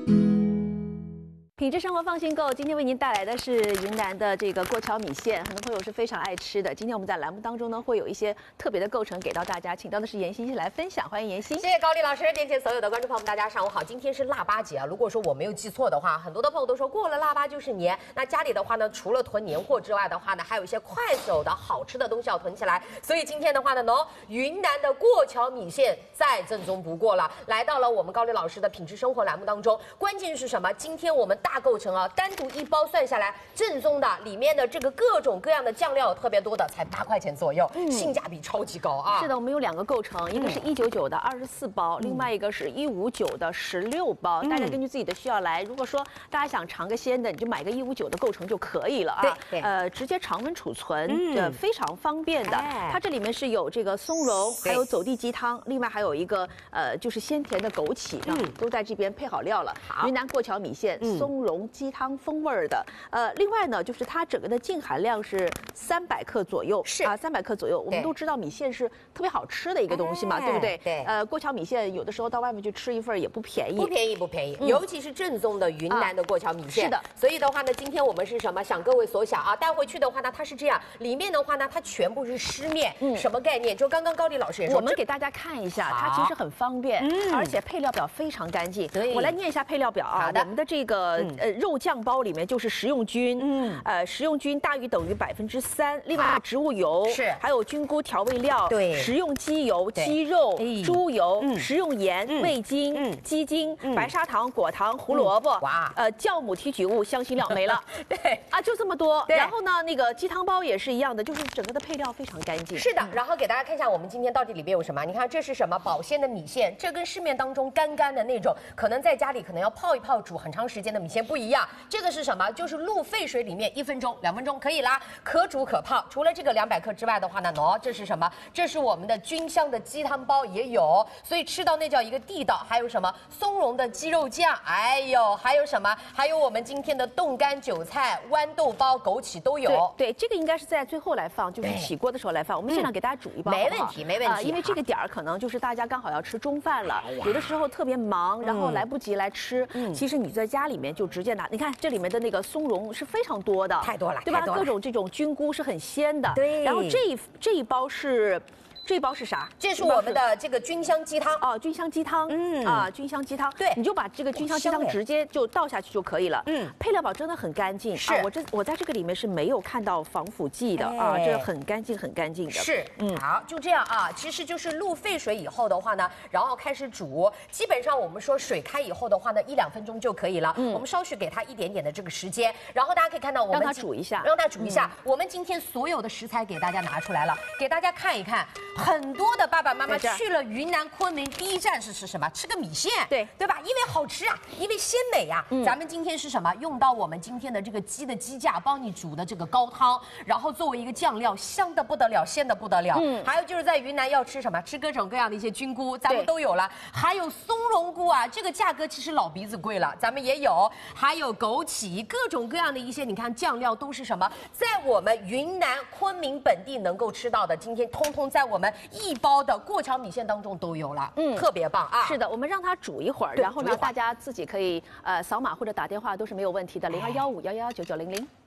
品质生活放心购，今天为您带来的是云南的这个过桥米线，很多朋友是非常爱吃的。今天我们在栏目当中呢，会有一些特别的构成给到大家，请到的是妍希一起来分享，欢迎妍希。 谢谢高丽老师，电前所有的观众朋友们，大家上午好。今天是腊八节啊，如果说我没有记错的话，很多的朋友都说过了腊八就是年。那家里的话呢，除了囤年货之外的话呢，还有一些快手的好吃的东西要囤起来。所以今天的话呢，云南的过桥米线再正宗不过了，来到了我们高丽老师的品质生活栏目当中。关键是什么？今天我们大构成啊，单独一包算下来，正宗的里面的这个各种各样的酱料特别多的，才8块钱左右，性价比超级高啊！ 是的，我们有2个构成，一个是199的24包，另外一个是159的16包，大家根据自己的需要来。如果说大家想尝个鲜的，你就买个159的构成就可以了啊。 对， 直接常温储存，非常方便的。它这里面是有这个松茸，还有走地鸡汤，另外还有一个就是鲜甜的枸杞，都在这边配好料了。云南过桥米线，松茸鸡汤风味的。另外呢，就是它整个的净含量是300克左右，是啊，300克左右。我们都知道米线是特别好吃的一个东西嘛，对不对？ 对。 过桥米线有的时候到外面去吃一份也不便宜， 不便宜，尤其是正宗的云南的过桥米线。 是的。 所以的话呢，今天我们是什么？想各位所想啊，带回去的话呢，它是这样，里面的话呢，它全部是湿面，什么概念？就刚刚高丽老师也说， 我们给大家看一下，它其实很方便，而且配料表非常干净。我来念一下配料表啊，我们的这个肉酱包里面就是食用菌，食用菌大于等于3%，另外植物油是，还有菌菇调味料，对，食用鸡油、鸡肉、猪油，食用盐、味精、鸡精、白砂糖、果糖、胡萝卜，酵母提取物、香辛料没了，对啊，就这么多。然后呢，那个鸡汤包也是一样的，就是整个的配料非常干净。 是的，然后给大家看一下我们今天到底里边有什么。你看这是什么？保鲜的米线，这跟市面当中干的那种，可能在家里可能要泡一泡煮很长时间的米线不一样。这个是什么？就是入沸水里面1分钟、2分钟可以啦，可煮可泡。除了这个200克之外的话呢，这是什么？这是我们的菌香的鸡汤包也有，所以吃到那叫一个地道。还有什么？松茸的鸡肉酱，哎呦，还有什么？还有我们今天的冻干韭菜、豌豆包、枸杞都有。 对，这个应该是在最后来放，就是起锅的时候来放。我们现场给大家煮一包， 没问题，没问题。 因为这个点儿可能就是大家刚好要吃中饭了，有的时候特别忙，然后来不及来吃。其实你在家里面就直接拿，你看这里面的那个松茸是非常多的， 太多了， 对吧？各种这种菌菇是很鲜的。对。然后这一包是。这一包是啥？ 这是我们的这个菌香鸡汤哦，菌香鸡汤，菌香鸡汤， 对， 你就把这个菌香鸡汤直接就倒下去就可以了。配料表真的很干净，是我在这个里面是没有看到防腐剂的啊，这很干净的。 是，好，就这样啊，其实就是入沸水以后的话呢，然后开始煮，基本上我们说水开以后的话呢，1-2分钟就可以了。我们稍许给它一点点的这个时间，然后大家可以看到我们让它煮一下， 我们今天所有的食材给大家拿出来了，给大家看一看。很多的爸爸妈妈去了云南昆明，第一站是吃什么？吃个米线，对吧？因为好吃啊，因为鲜美呀。咱们今天是什么？用到我们今天的这个鸡的鸡架，帮你煮的这个高汤，然后作为一个酱料，香的不得了，鲜的不得了。还有就是在云南要吃什么？吃各种各样的一些菌菇，咱们都有了。还有松茸菇啊，这个价格其实老鼻子贵了，咱们也有。还有枸杞，各种各样的一些，你看酱料都是什么？在我们云南昆明本地能够吃到的，今天通通在我们1包的过桥米线当中都有了，特别棒啊！ 是的，我们让它煮一会儿，然后呢，大家自己可以扫码或者打电话都是没有问题的，0215111990。